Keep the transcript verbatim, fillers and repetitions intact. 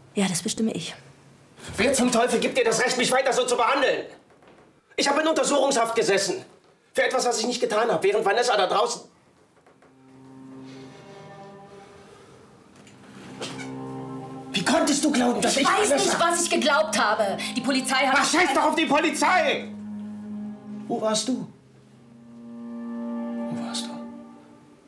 Ja, das bestimme ich. Wer zum Teufel gibt dir das Recht, mich weiter so zu behandeln? Ich habe in Untersuchungshaft gesessen. Für etwas, was ich nicht getan habe, während Vanessa da draußen... Wie konntest du glauben, dass ich... Ich weiß nicht, was ich geglaubt habe. Die Polizei hat... Ach, scheiß doch auf die Polizei! Wo warst du?